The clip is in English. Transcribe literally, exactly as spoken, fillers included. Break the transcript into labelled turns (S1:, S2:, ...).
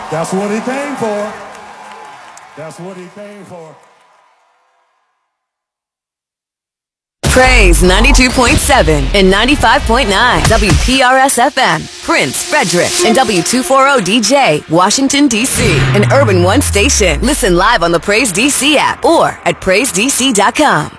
S1: That's what he came for. That's what he came for.
S2: Praise ninety-two point seven and ninety-five point nine W P R S F M, Prince, Frederick, and W two forty D J, Washington, D C, an Urban One station. Listen live on the Praise D C app or at praise d c dot com.